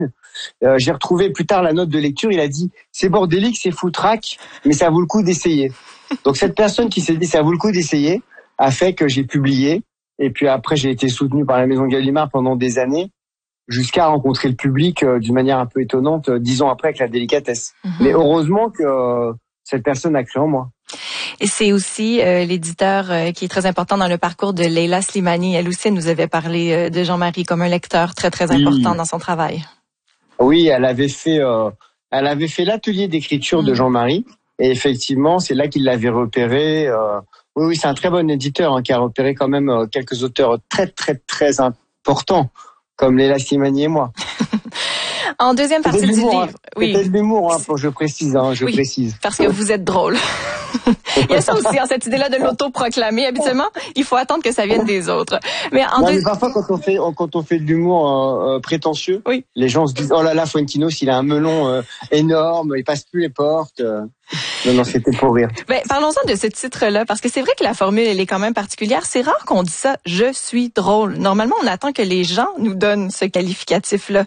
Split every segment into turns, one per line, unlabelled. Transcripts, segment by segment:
J'ai retrouvé plus tard la note de lecture. Il a dit c'est bordélique, c'est foutraque, mais ça vaut le coup d'essayer. Donc cette personne qui s'est dit ça vaut le coup d'essayer a fait que j'ai publié. Et puis après j'ai été soutenu par la Maison Gallimard pendant des années, jusqu'à rencontrer le public d'une manière un peu étonnante 10 ans après avec La Délicatesse. Mais heureusement que cette personne a cru en moi.
Et c'est aussi l'éditeur qui est très important dans le parcours de Leila Slimani. Elle aussi nous avait parlé de Jean-Marie comme un lecteur très très important dans son travail.
Oui, elle avait fait l'atelier d'écriture de Jean-Marie. Et effectivement, c'est là qu'il l'avait repéré. Oui, c'est un très bon éditeur qui a repéré quand même quelques auteurs très très très importants comme Leila Slimani et moi.
En deuxième partie du livre,
oui. C'est de l'humour, je précise, précise.
Parce que vous êtes drôle. Il y a ça aussi, cette idée-là de l'auto-proclamer. Habituellement, il faut attendre que ça vienne des autres. Mais
parfois, quand on fait de l'humour prétentieux, les gens se disent, oh là là, Fuentinos, il a un melon énorme, il passe plus les portes. Non, c'était pour rire.
Parlons-en de ce titre-là, parce que c'est vrai que la formule, elle est quand même particulière. C'est rare qu'on dise ça, je suis drôle. Normalement, on attend que les gens nous donnent ce qualificatif-là.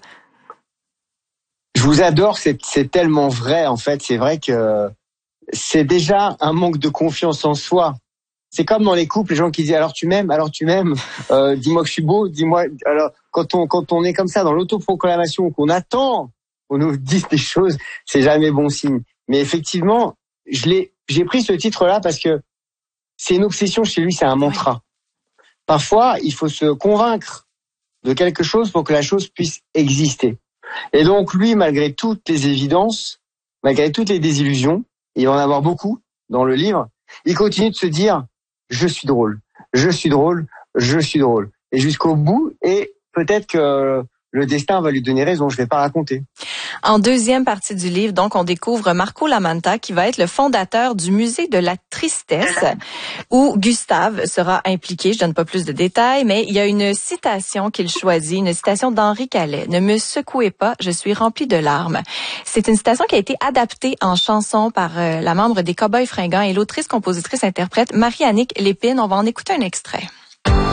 Je vous adore, c'est tellement vrai, en fait. C'est vrai que c'est déjà un manque de confiance en soi. C'est comme dans les couples, les gens qui disent alors tu m'aimes, dis-moi que je suis beau, dis-moi. Alors quand on est comme ça dans l'autoproclamation, qu'on attend qu'on nous dise des choses, c'est jamais bon signe. Mais effectivement, j'ai pris ce titre-là parce que c'est une obsession chez lui, c'est un mantra. Parfois, il faut se convaincre de quelque chose pour que la chose puisse exister. Et donc lui, malgré toutes les évidences, malgré toutes les désillusions, il va en avoir beaucoup dans le livre, il continue de se dire « je suis drôle, je suis drôle, je suis drôle ». Et jusqu'au bout, et peut-être que le destin va lui donner raison, je ne vais pas raconter.
En deuxième partie du livre, donc, on découvre Marco Lamanta, qui va être le fondateur du musée de la tristesse, où Gustave sera impliqué. Je donne pas plus de détails, mais il y a une citation qu'il choisit, une citation d'Henri Calais. « Ne me secouez pas, je suis rempli de larmes ». C'est une citation qui a été adaptée en chanson par la membre des Cowboys Fringants et l'autrice, compositrice, interprète Marie-Annick Lépine. On va en écouter un extrait.